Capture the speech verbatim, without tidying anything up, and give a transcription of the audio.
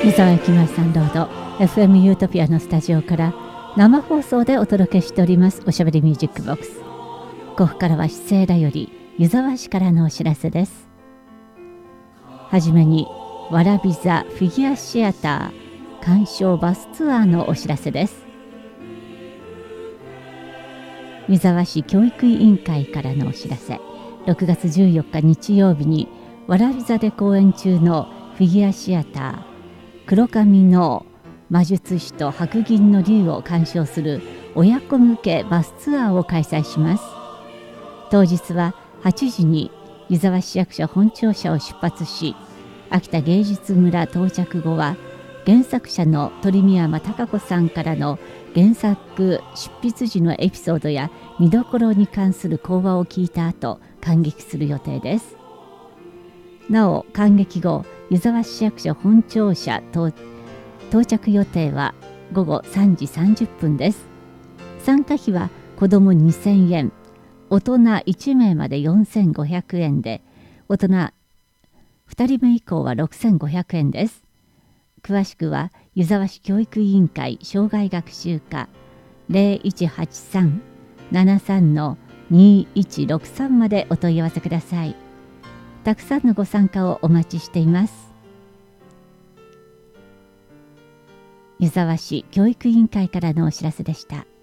湯沢駅前さんロード エフエム ユートピアのスタジオから生放送でお届けしておりますおしゃべりミュージックボックス。ここからは資生堂より湯沢市からのお知らせです。はじめにわらび座フィギュアシアター鑑賞バスツアーのお知らせです。湯沢市教育委員会からのお知らせ。ろくがつじゅうよっか日曜日にわらび座で公演中のフィギュアシアター黒髪の魔術師と白銀の竜を鑑賞する親子向けバスツアーを開催します。当日ははちじに湯沢市役所本庁舎を出発し、秋田芸術村到着後は原作者の鳥宮山貴子さんからの原作執筆時のエピソードや見どころに関する講話を聞いた後、観劇する予定です。なお観劇後、湯沢市役所本庁舎到到着予定はごごさんじさんじゅっぷんです。参加費は子どもにせんえん、大人いちめいまでよんせんごひゃくえんで、大人ふたりめ以降はろくせんごひゃくえんです。詳しくは湯沢市教育委員会障害学習課 ゼロいちはちさん ななさん にいちろくさん までお問い合わせください。たくさんのご参加をお待ちしています。湯沢市教育委員会からのお知らせでした。